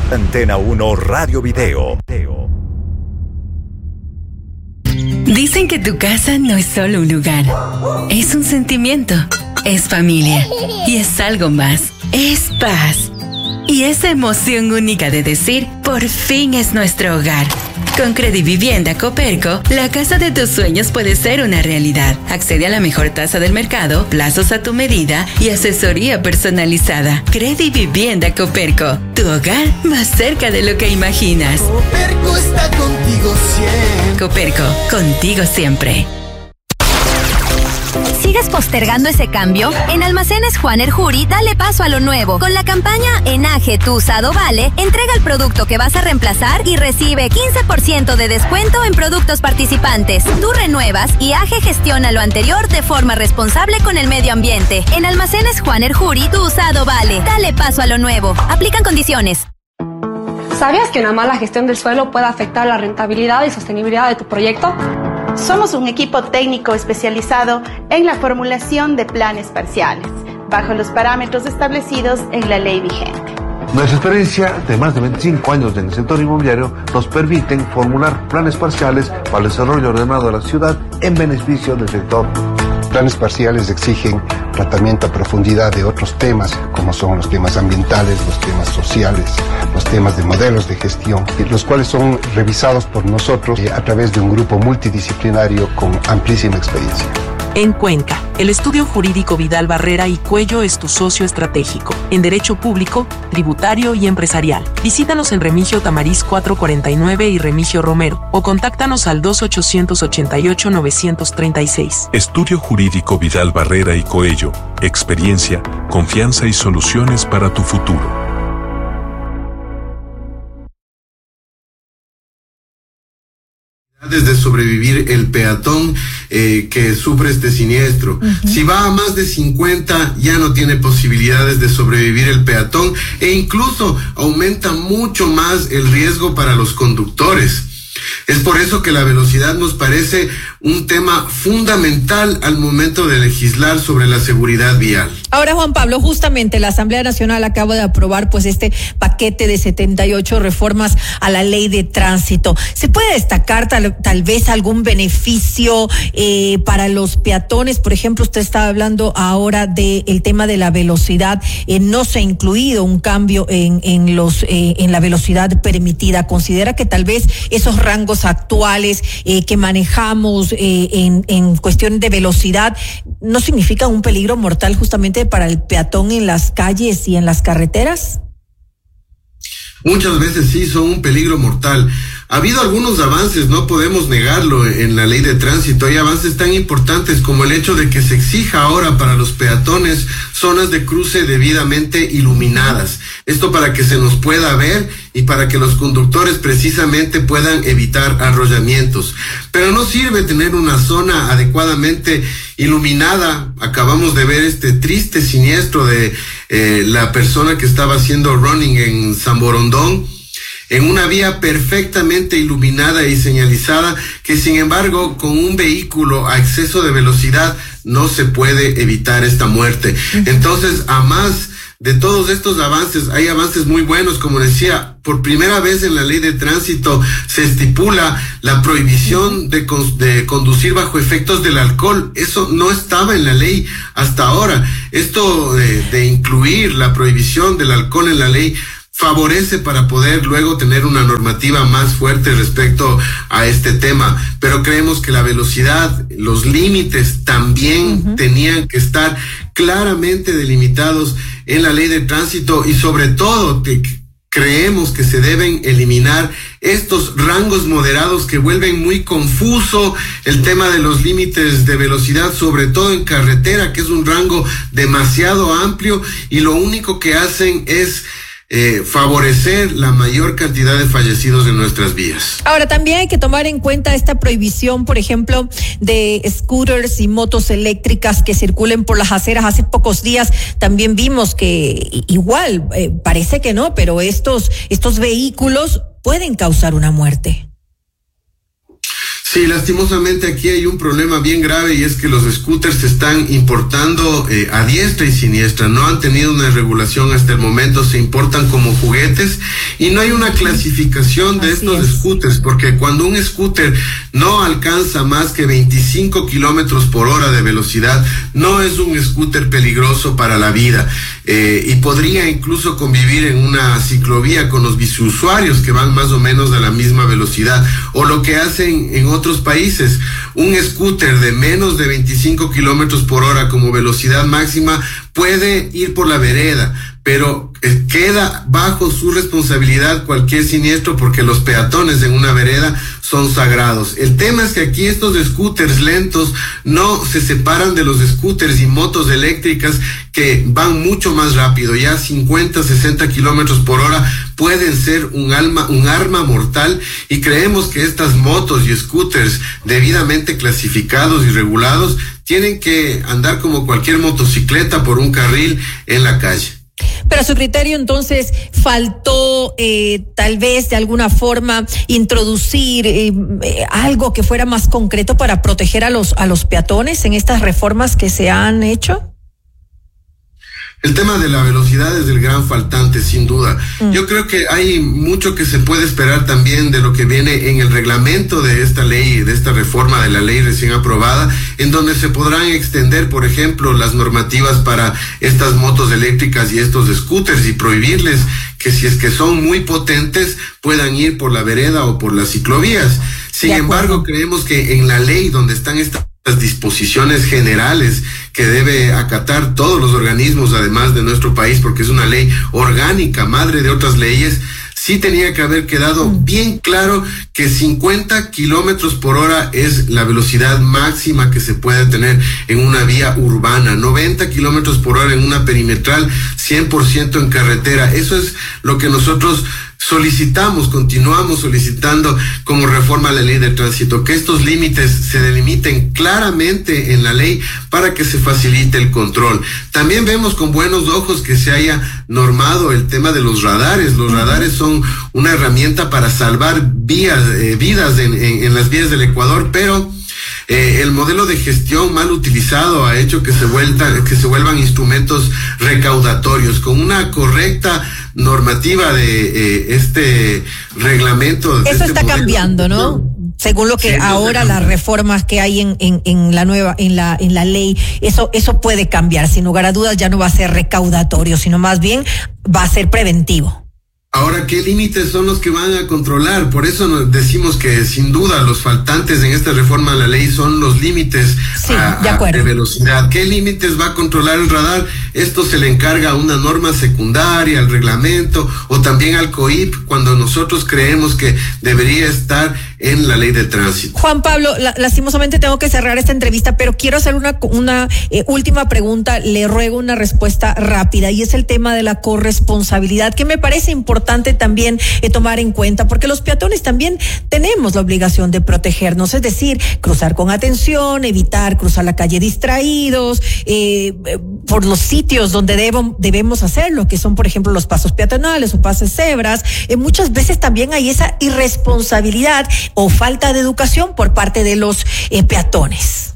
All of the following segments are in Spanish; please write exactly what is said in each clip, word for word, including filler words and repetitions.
Antena uno Radio Video. Dicen que tu casa no es solo un lugar, es un sentimiento, es familia y es algo más, es paz. Y esa emoción única de decir, por fin es nuestro hogar. Con Credivivienda Coperco, la casa de tus sueños puede ser una realidad. Accede a la mejor tasa del mercado, plazos a tu medida y asesoría personalizada. Credivivienda Coperco, tu hogar más cerca de lo que imaginas. Coperco está contigo siempre. Coperco, contigo siempre. ¿Sigues postergando ese cambio? En Almacenes Juan Erjuri, dale paso a lo nuevo. Con la campaña Enaje tu usado vale, entrega el producto que vas a reemplazar y recibe quince por ciento de descuento en productos participantes. Tú renuevas y A G E gestiona lo anterior de forma responsable con el medio ambiente. En Almacenes Juan Erjuri, tu usado vale. Dale paso a lo nuevo. Aplican condiciones. ¿Sabías que una mala gestión del suelo puede afectar la rentabilidad y sostenibilidad de tu proyecto? Somos un equipo técnico especializado en la formulación de planes parciales, bajo los parámetros establecidos en la ley vigente. Nuestra experiencia de más de veinticinco años en el sector inmobiliario nos permiten formular planes parciales para el desarrollo ordenado de la ciudad en beneficio del sector. Planes parciales exigen tratamiento a profundidad de otros temas, como son los temas ambientales, los temas sociales, los temas de modelos de gestión, los cuales son revisados por nosotros a través de un grupo multidisciplinario con amplísima experiencia. En Cuenca, el estudio jurídico Vidal Barrera y Cuello es tu socio estratégico en derecho público, tributario y empresarial. Visítanos en Remigio Tamariz cuatrocientos cuarenta y nueve y Remigio Romero o contáctanos al dos ochocientos ochenta y ocho novecientos treinta y seis. Estudio jurídico Vidal Barrera y Coello. Experiencia, confianza y soluciones para tu futuro. De sobrevivir el peatón eh, que sufre este siniestro. Uh-huh. Si va a más de cincuenta, ya no tiene posibilidades de sobrevivir el peatón e incluso aumenta mucho más el riesgo para los conductores. Es por eso que la velocidad nos parece un tema fundamental al momento de legislar sobre la seguridad vial. Ahora, Juan Pablo, justamente la Asamblea Nacional acaba de aprobar pues este paquete de setenta y ocho reformas a la ley de tránsito. ¿Se puede destacar tal, tal vez algún beneficio eh, para los peatones? Por ejemplo, usted estaba hablando ahora del tema de la velocidad. Eh, no se ha incluido un cambio en, en, los, eh, en la velocidad permitida. ¿Considera que tal vez esos rangos actuales eh, que manejamos eh, en, en cuestión de velocidad no significan un peligro mortal justamente para el peatón en las calles y en las carreteras? Muchas veces sí son un peligro mortal. Ha habido algunos avances, no podemos negarlo, en la ley de tránsito. Hay avances tan importantes como el hecho de que se exija ahora para los peatones zonas de cruce debidamente iluminadas. Esto para que se nos pueda ver y para que los conductores precisamente puedan evitar arrollamientos. Pero no sirve tener una zona adecuadamente iluminada. Acabamos de ver este triste siniestro de eh, la persona que estaba haciendo running en San Borondón, en una vía perfectamente iluminada y señalizada, que sin embargo con un vehículo a exceso de velocidad no se puede evitar esta muerte. Entonces, a más de todos estos avances, hay avances muy buenos, como decía, por primera vez en la ley de tránsito se estipula la prohibición de, con, de conducir bajo efectos del alcohol. Eso no estaba en la ley hasta ahora. Esto de, de incluir la prohibición del alcohol en la ley favorece para poder luego tener una normativa más fuerte respecto a este tema. Pero creemos que la velocidad, los límites también uh-huh. tenían que estar claramente delimitados en la ley de tránsito, y sobre todo que creemos que se deben eliminar estos rangos moderados que vuelven muy confuso el tema de los límites de velocidad, sobre todo en carretera, que es un rango demasiado amplio y lo único que hacen es Eh, favorecer la mayor cantidad de fallecidos en nuestras vías. Ahora, también hay que tomar en cuenta esta prohibición, por ejemplo, de scooters y motos eléctricas que circulen por las aceras. Hace pocos días también vimos que igual, eh, parece que no, pero estos, estos vehículos pueden causar una muerte. Sí, lastimosamente aquí hay un problema bien grave y es que los scooters se están importando eh, a diestra y siniestra. No han tenido una regulación hasta el momento, se importan como juguetes y no hay una clasificación de Así estos es. scooters, porque cuando un scooter no alcanza más que veinticinco kilómetros por hora de velocidad, no es un scooter peligroso para la vida eh, y podría incluso convivir en una ciclovía con los biciusuarios que van más o menos a la misma velocidad, o lo que hacen en otros países, un scooter de menos de veinticinco kilómetros por hora como velocidad máxima puede ir por la vereda, pero eh, queda bajo su responsabilidad cualquier siniestro porque los peatones en una vereda son sagrados. El tema es que aquí estos scooters lentos no se separan de los scooters y motos eléctricas que van mucho más rápido, ya cincuenta, sesenta kilómetros por hora pueden ser un alma, un arma mortal, y creemos que estas motos y scooters debidamente clasificados y regulados tienen que andar como cualquier motocicleta por un carril en la calle. Pero a su criterio, entonces, faltó eh, tal vez de alguna forma introducir eh, eh, algo que fuera más concreto para proteger a los a los peatones en estas reformas que se han hecho. El tema de la velocidad es el gran faltante, sin duda. Mm. Yo creo que hay mucho que se puede esperar también de lo que viene en el reglamento de esta ley, de esta reforma de la ley recién aprobada, en donde se podrán extender, por ejemplo, las normativas para estas motos eléctricas y estos scooters y prohibirles que si es que son muy potentes puedan ir por la vereda o por las ciclovías. Sin embargo, creemos que en la ley donde están estas las disposiciones generales que debe acatar todos los organismos, además de nuestro país, porque es una ley orgánica, madre de otras leyes, sí tenía que haber quedado bien claro que cincuenta kilómetros por hora es la velocidad máxima que se puede tener en una vía urbana, noventa kilómetros por hora en una perimetral, cien por ciento en carretera. Eso es lo que nosotros solicitamos, continuamos solicitando como reforma a la ley de tránsito, que estos límites se delimiten claramente en la ley para que se facilite el control. También vemos con buenos ojos que se haya normado el tema de los radares. Los radares son una herramienta para salvar vías, eh, vidas en, en, en las vías del Ecuador, pero Eh, el modelo de gestión mal utilizado ha hecho que se vuelta, que se vuelvan instrumentos recaudatorios. Con una correcta normativa de eh, este reglamento. Eso este está modelo, cambiando, ¿no? Según lo que sí, ahora las reformas que hay en, en, en la nueva, en la, en la ley, eso, eso puede cambiar. Sin lugar a dudas ya no va a ser recaudatorio, sino más bien va a ser preventivo. Ahora, ¿qué límites son los que van a controlar? Por eso nos decimos que sin duda los faltantes en esta reforma de la ley son los límites sí, a, de, a, de velocidad. ¿Qué límites va a controlar el radar? Esto se le encarga a una norma secundaria, al reglamento o también al C O I P, cuando nosotros creemos que debería estar en la ley de tránsito. Juan Pablo, la, lastimosamente tengo que cerrar esta entrevista, pero quiero hacer una, una eh, última pregunta. Le ruego una respuesta rápida, y es el tema de la corresponsabilidad, que me parece importante también eh, tomar en cuenta, porque los peatones también tenemos la obligación de protegernos, es decir, cruzar con atención, evitar cruzar la calle distraídos, eh, por los sitios donde debo, debemos hacerlo, que son, por ejemplo, los pasos peatonales o pases cebras. Eh, muchas veces también hay esa irresponsabilidad o falta de educación por parte de los eh, peatones.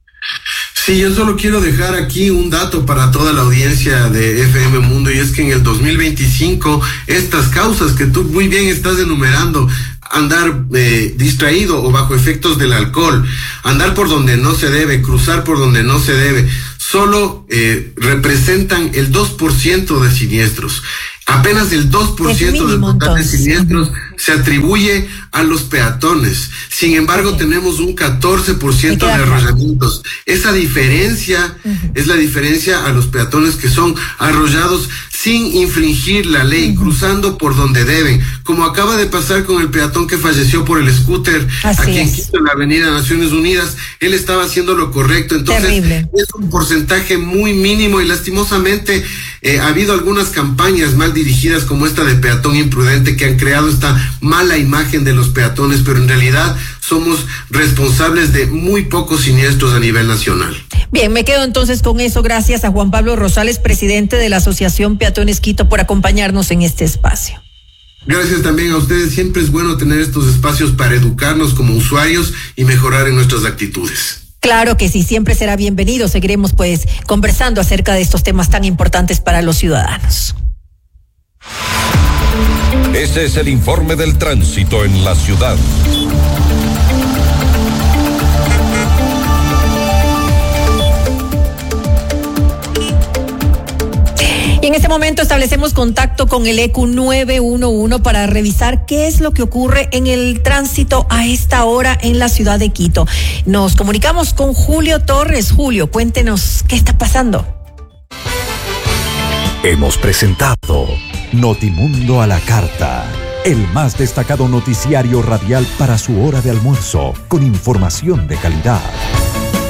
Sí, yo solo quiero dejar aquí un dato para toda la audiencia de F M Mundo, y es que en el dos mil veinticinco estas causas que tú muy bien estás enumerando, andar eh, distraído o bajo efectos del alcohol, andar por donde no se debe, cruzar por donde no se debe, solo eh, representan el dos por ciento de siniestros. Apenas el dos por ciento del total de siniestros se atribuye a los peatones. Sin embargo, sí, tenemos un catorce por ciento de arrollamientos. Esa diferencia uh-huh. es la diferencia a los peatones que son arrollados sin infringir la ley, uh-huh. cruzando por donde deben, como acaba de pasar con el peatón que falleció por el scooter Así aquí es. en Quito, en la avenida Naciones Unidas. Él estaba haciendo lo correcto. Entonces, Terrible. es un porcentaje muy mínimo, y lastimosamente eh, ha habido algunas campañas mal dirigidas como esta de peatón imprudente que han creado esta mala imagen de los peatones, pero en realidad somos responsables de muy pocos siniestros a nivel nacional. Bien, me quedo entonces con eso. Gracias a Juan Pablo Rosales, presidente de la Asociación Peatones Quito, por acompañarnos en este espacio. Gracias también a ustedes. Siempre es bueno tener estos espacios para educarnos como usuarios y mejorar en nuestras actitudes. Claro que sí, siempre será bienvenido. Seguiremos pues conversando acerca de estos temas tan importantes para los ciudadanos. Ese es el informe del tránsito en la ciudad. Y en este momento establecemos contacto con el E Q nueve uno uno para revisar qué es lo que ocurre en el tránsito a esta hora en la ciudad de Quito. Nos comunicamos con Julio Torres. Julio, cuéntenos qué está pasando. Hemos presentado Notimundo a la Carta, el más destacado noticiario radial para su hora de almuerzo, con información de calidad.